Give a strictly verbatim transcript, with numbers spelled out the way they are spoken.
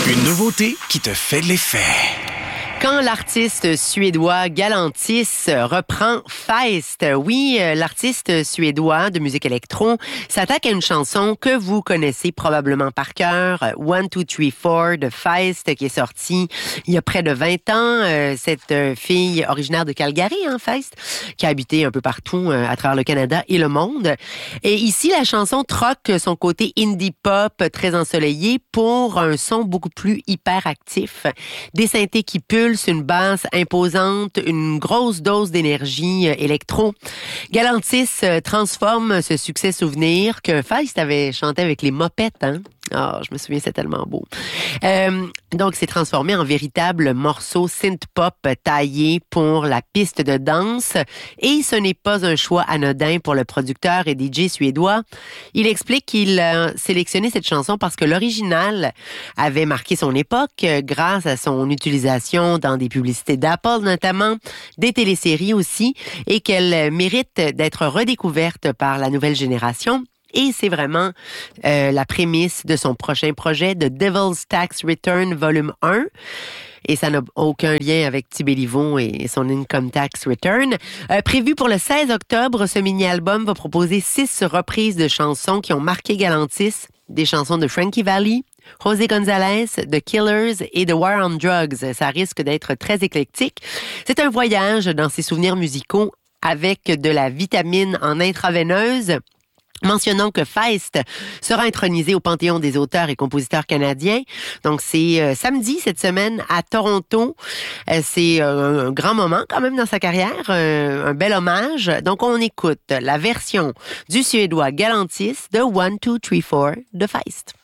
Une nouveauté qui te fait de l'effet. Quand l'artiste suédois Galantis reprend Feist, oui, l'artiste suédois de musique électro s'attaque à une chanson que vous connaissez probablement par cœur, One, Two, Three, Four de Feist, qui est sortie il y a près de vingt ans. Cette fille originaire de Calgary, hein, Feist, qui a habité un peu partout à travers le Canada et le monde. Et ici, la chanson troque son côté indie pop très ensoleillé pour un son beaucoup plus hyperactif. Des synthés qui pulsent, une basse imposante, une grosse dose d'énergie électro. Galantis transforme ce succès souvenir que Feist avait chanté avec les Mopettes, hein? Ah, oh, je me souviens, c'est tellement beau. Euh, donc, c'est transformé en véritable morceau synth-pop taillé pour la piste de danse. Et ce n'est pas un choix anodin pour le producteur et D J suédois. Il explique qu'il a sélectionné cette chanson parce que l'original avait marqué son époque grâce à son utilisation dans des publicités d'Apple notamment, des téléséries aussi, et qu'elle mérite d'être redécouverte par la nouvelle génération. Et c'est vraiment euh, la prémisse de son prochain projet, The Devil's Tax Return Volume un. Et ça n'a aucun lien avec Thibé Livon et son Income Tax Return. Euh, prévu pour le seize octobre, ce mini-album va proposer six reprises de chansons qui ont marqué Galantis, des chansons de Frankie Valli, José González, The Killers et The War on Drugs. Ça risque d'être très éclectique. C'est un voyage dans ses souvenirs musicaux avec de la vitamine en intraveineuse. Mentionnons que Feist sera intronisé au Panthéon des auteurs et compositeurs canadiens. Donc, c'est euh, samedi cette semaine à Toronto. Euh, c'est euh, un grand moment quand même dans sa carrière, euh, un bel hommage. Donc, on écoute la version du Suédois Galantis de One, Two, Three, Four de Feist.